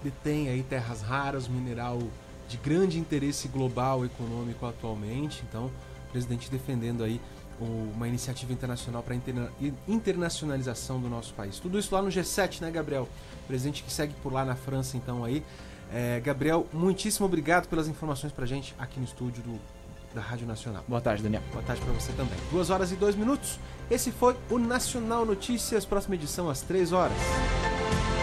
detém aí terras raras, mineral de grande interesse global econômico atualmente. Então, o presidente defendendo aí uma iniciativa internacional para internacionalização do nosso país. Tudo isso lá no G7, né, Gabriel? O presidente que segue por lá na França, então, aí. Gabriel, muitíssimo obrigado pelas informações pra gente aqui no estúdio da Rádio Nacional. Boa tarde, Daniel. Boa tarde pra você também. 2 horas e 2 minutos. Esse foi o Nacional Notícias. Próxima edição às 3 horas.